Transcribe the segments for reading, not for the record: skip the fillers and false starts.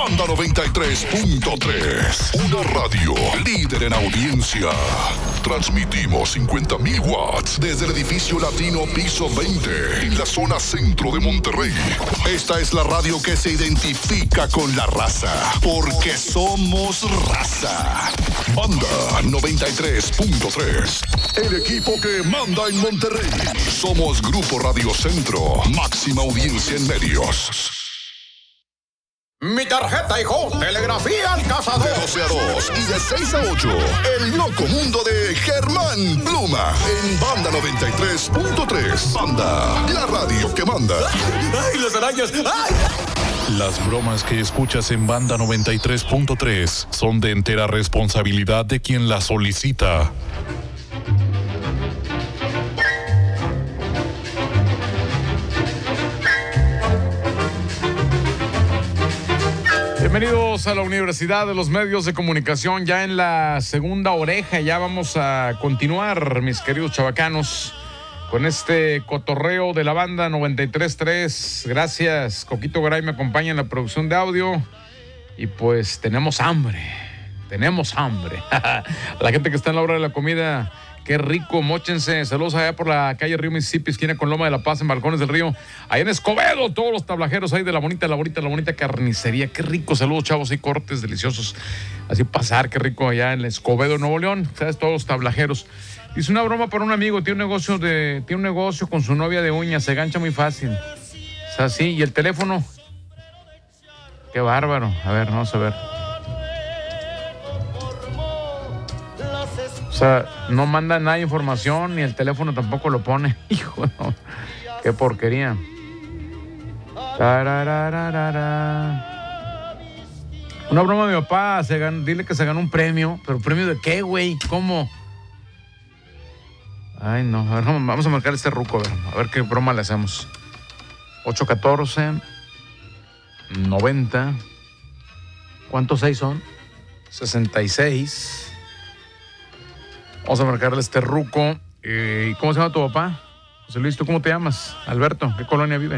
Banda 93.3, una radio líder en audiencia. Transmitimos 50,000 watts desde el edificio Latino Piso 20 en la zona centro de Monterrey. Esta es la radio que se identifica con la raza, porque somos raza. Banda 93.3, el equipo que manda en Monterrey. Somos Grupo Radio Centro, máxima audiencia en medios. Mi tarjeta, hijo. Telegrafía al cazador. De 12 a 2 y de 6 a 8. El loco mundo de Germán Pluma. En Banda 93.3. Banda, la radio que manda. ¡Ay, las arañas! ¡Ay! Las bromas que escuchas en Banda 93.3 son de entera responsabilidad de quien las solicita. Bienvenidos a la Universidad de los Medios de Comunicación, ya en la segunda oreja. Ya vamos a continuar, mis queridos chavacanos, con este cotorreo de la Banda 93.3. Gracias, Coquito Garay me acompaña en la producción de audio. Y pues tenemos hambre. A la gente que está en la hora de la comida, qué rico, móchense. Saludos allá por la calle Río Mississippi, esquina con Loma de la Paz, en Balcones del Río. Allá en Escobedo, todos los tablajeros ahí de la bonita carnicería. Qué rico, saludos, chavos, y cortes deliciosos. Así pasar, qué rico allá en Escobedo, Nuevo León. ¿Sabes? Todos los tablajeros. Hice una broma para un amigo, tiene un negocio con su novia de uñas, se gancha muy fácil. O sea, sí, y el teléfono. Qué bárbaro. A ver, vamos a ver. O sea, no manda nada de información, ni el teléfono tampoco lo pone. Hijo, no. Qué porquería. Una broma de mi papá, dile que se ganó un premio. ¿Pero premio de qué, güey? ¿Cómo? Ay, no. A ver, vamos a marcar este ruco, a ver qué broma le hacemos. 814 90. ¿Cuántos 6 son? 66. Vamos a marcarle este ruco. ¿Cómo se llama tu papá? José Luis, ¿tú cómo te llamas? Alberto, ¿qué colonia viven?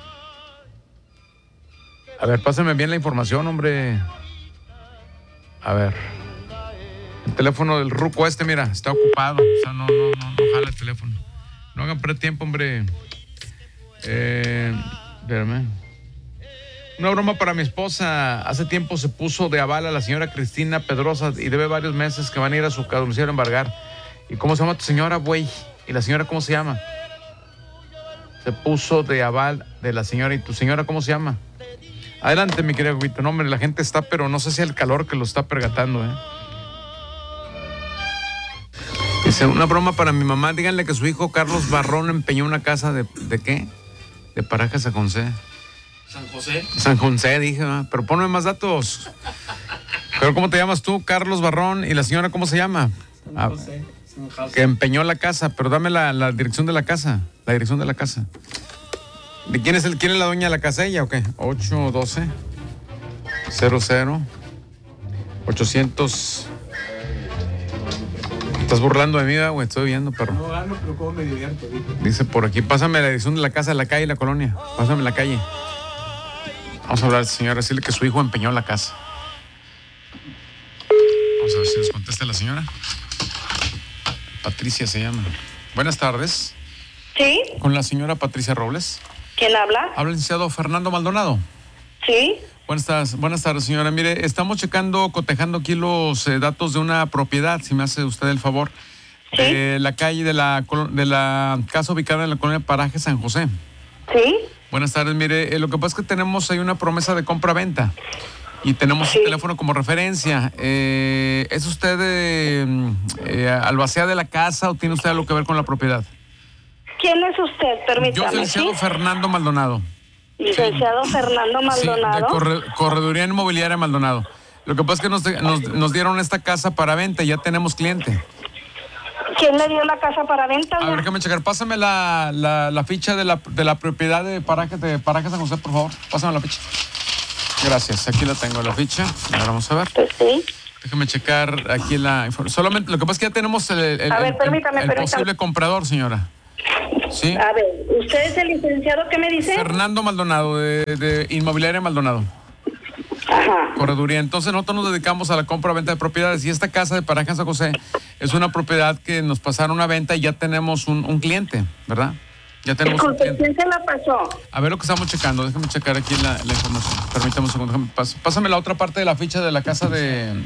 A ver, pásame bien la información, hombre. A ver. El teléfono del ruco mira, está ocupado. O sea, no jala el teléfono. No hagan perder tiempo, hombre. Espérame. Una broma para mi esposa. Hace tiempo se puso de aval a la señora Cristina Pedrosa y debe varios meses que van a ir a su domicilio a embargar. ¿Y cómo se llama tu señora, güey? ¿Y la señora cómo se llama? Se puso de aval de la señora. ¿Y tu señora cómo se llama? Adelante, mi querido Guito. No, hombre, la gente está, pero no sé si el calor que lo está pergatando, Dice, una broma para mi mamá. Díganle que su hijo Carlos Barrón empeñó una casa ¿de qué? De Paraje San José. San José, dije, ¿no? Pero ponme más datos. ¿Pero cómo te llamas tú, Carlos Barrón? ¿Y la señora cómo se llama? San José. Que empeñó la casa, pero dame la dirección de la casa. La dirección de la casa. ¿De quién es la dueña de la casa, ella o qué? 812 00 800. Estás burlando de mí, güey, estoy viendo, perro. No gano, pero como me divierto. Dice por aquí, pásame la dirección de la casa, la calle y la colonia. Pásame la calle. Vamos a hablar al señor, decirle que su hijo empeñó la casa. Vamos a ver si nos contesta la señora. Patricia se llama. Buenas tardes. ¿Sí? ¿Con la señora Patricia Robles? ¿Quién habla? Habla el licenciado Fernando Maldonado. ¿Sí? Buenas tardes, señora. Mire, estamos cotejando aquí los datos de una propiedad, si me hace usted el favor. ¿Sí? De la calle de la casa ubicada en la colonia Paraje San José. ¿Sí? Buenas tardes, mire, lo que pasa es que tenemos ahí una promesa de compra-venta y tenemos el teléfono como referencia. ¿Es usted albacea de la casa o tiene usted algo que ver con la propiedad? ¿Quién es usted? Permítame. Yo soy el licenciado Fernando Maldonado. Licenciado Fernando Maldonado. Sí, de Correduría Inmobiliaria Maldonado. Lo que pasa es que nos dieron esta casa para venta y ya tenemos cliente. ¿Quién le dio la casa para venta? A ver, déjame checar. Pásame la ficha de la propiedad de Paraje San José, por favor. Pásame la ficha. Gracias. Aquí la tengo, la ficha. Ahora vamos a ver. Pues sí. Déjame checar aquí la información. Solamente, lo que pasa es que ya tenemos el posible comprador, señora. ¿Sí? A ver, ¿usted es el licenciado qué me dice? Fernando Maldonado, de Inmobiliaria Maldonado. Ajá. Correduría. Entonces nosotros nos dedicamos a la compra-venta de propiedades y esta casa de Paraje San José es una propiedad que nos pasaron a venta y ya tenemos un cliente, ¿verdad? Ya tenemos un Disculpe, cliente. ¿quién se la pasó? A ver lo que estamos checando, déjame checar aquí la información. Permítame un segundo, pásame la otra parte de la ficha de la casa de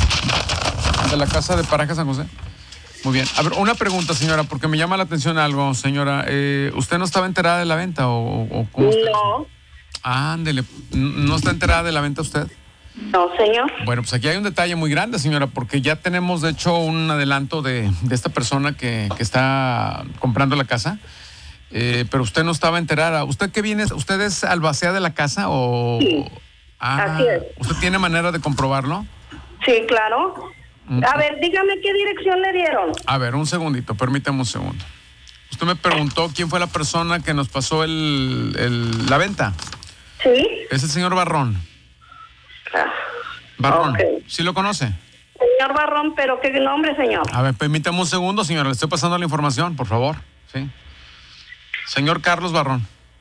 Paraje San José. Muy bien. A ver, una pregunta, señora, porque me llama la atención algo, señora. ¿Usted no estaba enterada de la venta o cómo está? No, Ándele, ¿no está enterada de la venta usted? no, señor. Bueno, pues aquí hay un detalle muy grande, señora, porque ya tenemos, de hecho, un adelanto de esta persona que está comprando la casa, pero usted no estaba enterada. ¿Usted qué viene? ¿Usted es albacea de la casa o...? Sí, así es. ¿Usted tiene manera de comprobarlo? Sí, claro. A ver, dígame qué dirección le dieron. A ver, un segundito, permítame un segundo. Usted me preguntó quién fue la persona que nos pasó la venta. ¿Sí? Es el señor Barrón. Ah, Barrón. ok. ¿Sí lo conoce? Señor Barrón, ¿pero qué nombre, señor? A ver, permítame un segundo, señora. Le estoy pasando la información, por favor. Sí. Señor Carlos Barrón.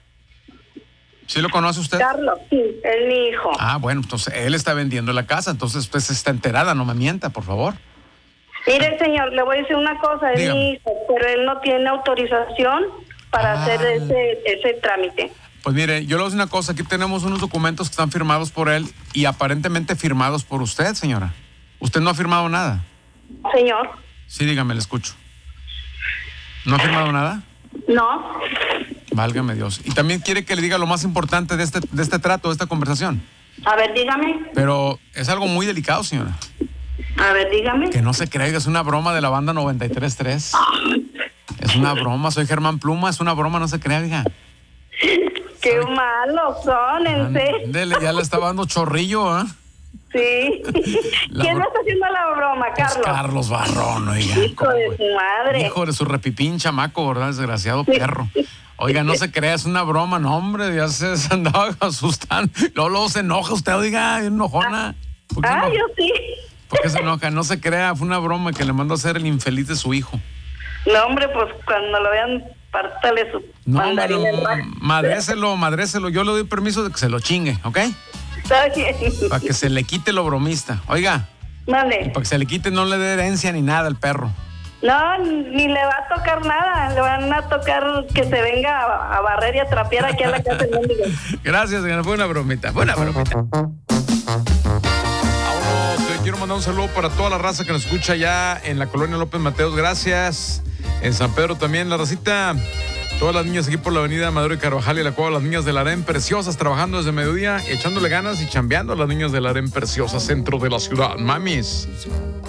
¿Sí lo conoce usted? Carlos, sí, es mi hijo. Ah, bueno, entonces él está vendiendo la casa, entonces usted está enterada, no me mienta, por favor. Mire, señor, le voy a decir una cosa, es Dígame. mi hijo, pero él no tiene autorización para hacer ese trámite. Pues mire, yo le voy a decir una cosa, aquí tenemos unos documentos que están firmados por él y aparentemente firmados por usted, señora. Usted no ha firmado nada. Señor, Sí, dígame, le escucho. ¿No ha firmado nada? no, Válgame Dios. Y también quiere que le diga lo más importante de este trato, de esta conversación. a ver, dígame, Pero es algo muy delicado, señora. a ver, dígame. Que no se crea, es una broma de la banda 93.3. Es una broma, soy Germán Pluma, es una broma, no se crea, diga. Qué malos son, en serio. Ándele, ya le estaba dando chorrillo, ¿eh? Sí. La ¿Quién bro- está haciendo la broma, Pues Carlos? Carlos Barrón, oiga. Hijo ¿Cómo, de güey? su madre. Hijo de su repipín chamaco, ¿verdad? Desgraciado perro. Oiga, no se crea, es una broma, no, hombre, ya se andaba asustando. Luego se enoja usted, oiga, bien enojona. ¿Por qué se enoja? Yo sí. ¿Por qué se enoja? No se crea, fue una broma que le mandó a hacer el infeliz de su hijo. No, hombre, pues cuando lo vean, pártale su No, mandarín en raja. madréselo. Yo le doy permiso de que se lo chingue, ¿ok? Está bien. Para que se le quite lo bromista. Oiga, Mande. para que se le quite, no le dé herencia ni nada al perro. No, ni le va a tocar nada. Le van a tocar que se venga a barrer y a trapear aquí a la casa del mendigo. Gracias, señora. Fue una bromita. Vámonos. Quiero mandar un saludo para toda la raza que nos escucha ya en la colonia López Mateos. Gracias. En San Pedro también. La racita. Todas las niñas aquí por la avenida Madero y Carvajal y la Cueva, las niñas del Harén Preciosas, trabajando desde mediodía, echándole ganas y chambeando a las niñas del Harén Preciosas, centro de la ciudad. Mamis.